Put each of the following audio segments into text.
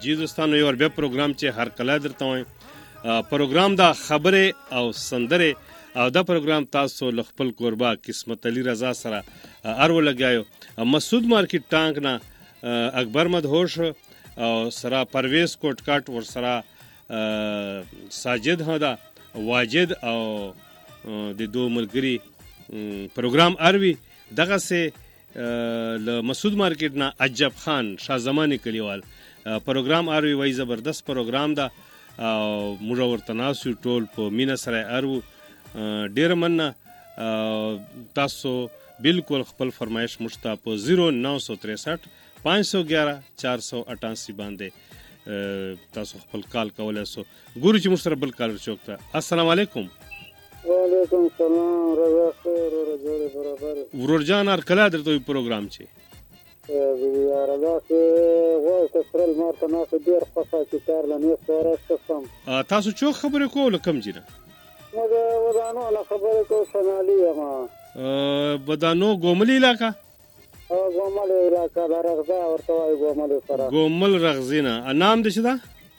جی دوستانو یو بیا پروګرام چې هر کله درته وایم پروګرام دا خبره او سندره او دا پروګرام تاسو له خپل قربا قسمت علي رضا سره ارو لګایو مسعود مارکیټ ټانک نه اکبر مدهوش او سره پرویز کوټکټ ور سره ساجد هدا واجد او د دوه ملګری پروګرام اروي دغه سه له مسعود مارکیټ نه عجب خان شاه زماني کلیوال پروګرام اروي وای زبردست پروګرام دا او موږ ورته ناسو ټول په مینا سره ارو ډیر مننه تاسو بالکل خپل فرمایش مشتا په 0963 511 488 باندې تاسو خپل کال کولای سو ګورو چې مشترک بل کال چوکتا السلام علیکم وعلیکم السلام رضا خیر ورجوړ برابر ورور جان ار کلا درته پروګرام چې یا رضا خیر وای تسرل مارته ناس ډیر خاصه چې کار لنی سره قسم تاسو چو خبرې کول کم جیره مګ ودانو لا خبرې کو سنالي ما ودانو ګوملی علاقہ ګومل علاقہ درغدا ورته وای ګومل سره ګومل رغزینا نام د شدا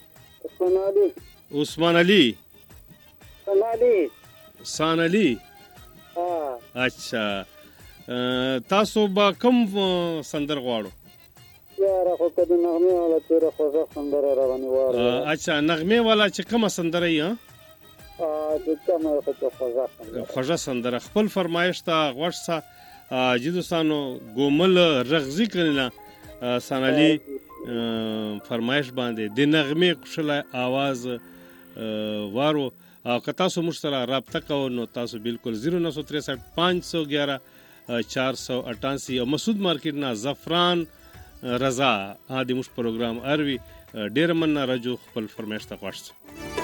عثمان علي سان علي اچھا تاسو با کوم سندر غواړو یاره خو کدی نغمه والا تیر خوږه سندره رواني واره اچھا نغمه والا چې کومه سندره یې د کومه خوږه سندره خپل فرمایش ته غوښه جدوستانو ګومل رغزي کړل سان علي فرمایش باندې د نغمه کوشله आवाज وارو او که تاسو موږ سره رابطه کوو نو تاسو بالکل 0963 511 488 او مسعود مارکیټ نه زفران رضا د موږ پروګرام اروي ډیر مننه راجو خپل فرمایش ته غوښتل